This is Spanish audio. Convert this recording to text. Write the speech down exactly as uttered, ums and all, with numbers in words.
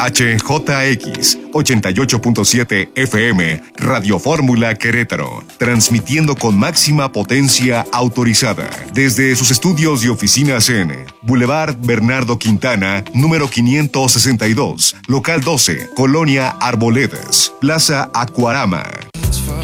H J X ochenta y ocho punto siete F M, Radio Fórmula Querétaro, transmitiendo con máxima potencia autorizada desde sus estudios y oficinas en Boulevard Bernardo Quintana, número quinientos sesenta y dos, local doce, Colonia Arboledas, Plaza Acuarama.